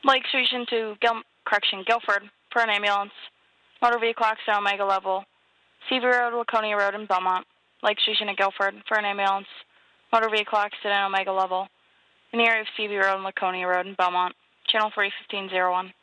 Lake Station to Guilford for an ambulance. Motor vehicle accident Omega level. CV Road, Laconia Road, and Belmont. Lake Station to Guilford for an ambulance. Motor vehicle accident Omega level. In the area of CV Road and Laconia Road in Belmont. Channel 31501.